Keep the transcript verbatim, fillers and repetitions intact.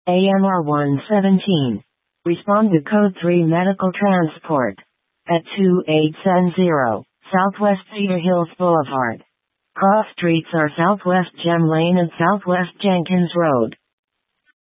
A M R one seventeen. Respond to Code three Medical Transport. At two eight seven zero, Southwest Cedar Hills Boulevard. Cross streets are Southwest Gem Lane and Southwest Jenkins Road.